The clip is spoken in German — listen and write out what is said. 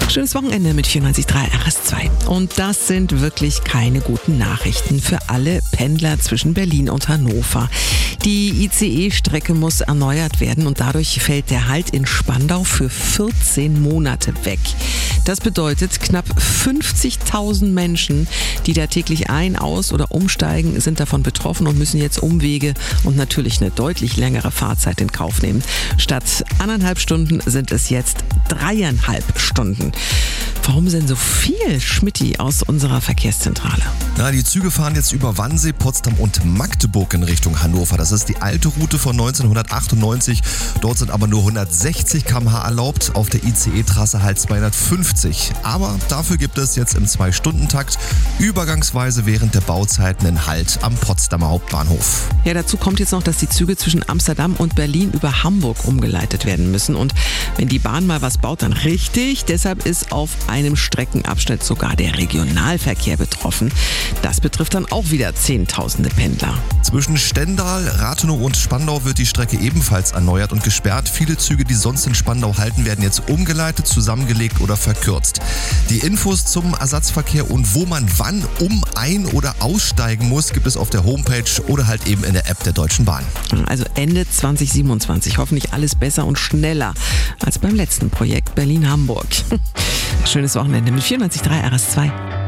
Schönes Wochenende mit 94.3 RS2. Und das sind wirklich keine guten Nachrichten für alle Pendler zwischen Berlin und Hannover. Die ICE-Strecke muss erneuert werden und dadurch fällt der Halt in Spandau für 14 Monate weg. Das bedeutet, knapp 50.000 Menschen, die da täglich ein-, aus- oder umsteigen, sind davon betroffen und müssen jetzt Umwege und natürlich eine deutlich längere Fahrzeit in Kauf nehmen. Statt 1,5 Stunden sind es jetzt 3,5 Stunden. Warum denn so viel, Schmidti, aus unserer Verkehrszentrale? Na, die Züge fahren jetzt über Wannsee, Potsdam und Magdeburg in Richtung Hannover. Das ist die alte Route von 1998. Dort sind aber nur 160 km/h erlaubt, auf der ICE-Trasse halt 250. Aber dafür gibt es jetzt im 2-Stunden-Takt übergangsweise während der Bauzeiten einen Halt am Potsdamer Hauptbahnhof. Ja, dazu kommt jetzt noch, dass die Züge zwischen Amsterdam und Berlin über Hamburg umgeleitet werden müssen. Und wenn die Bahn mal was baut, dann richtig. Deshalb ist auf einem Streckenabschnitt sogar der Regionalverkehr betroffen. Das betrifft dann auch wieder Zehntausende Pendler. Zwischen Stendal, Rathenow und Spandau wird die Strecke ebenfalls erneuert und gesperrt. Viele Züge, die sonst in Spandau halten, werden jetzt umgeleitet, zusammengelegt oder verkürzt. Die Infos zum Ersatzverkehr und wo man wann ein- oder aussteigen muss, gibt es auf der Homepage oder halt eben in der App der Deutschen Bahn. Also Ende 2027. Hoffentlich alles besser und schneller als beim letzten Projekt Berlin-Hamburg. Schönes Wochenende mit 94.3 RS2.